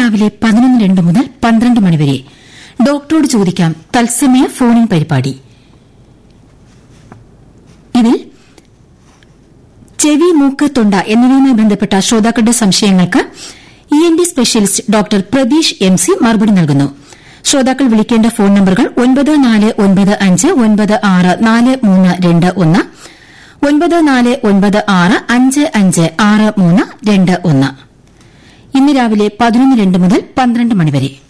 രാവിലെ 11:02 മുതൽ 12 മണിവരെ ഡോക്ടറോട് ചോദിക്കാം തത്സമയ ഫോണിൻ പരിപാടി. ഇതിൽ ചെവി, മൂക്ക്, തൊണ്ട എന്നിവയുമായി ബന്ധപ്പെട്ട ശ്രോതാക്കളുടെ സംശയങ്ങൾക്ക് ENT specialist doctor Pratheesh MC മറുപടി നൽകുന്നു. ശ്രോതാക്കൾ വിളിക്കേണ്ട ഫോൺ നമ്പറുകൾ 9495964321, 9496556321. ഇന്ന് രാവിലെ 11:02 മുതൽ 12 മണിവരെ.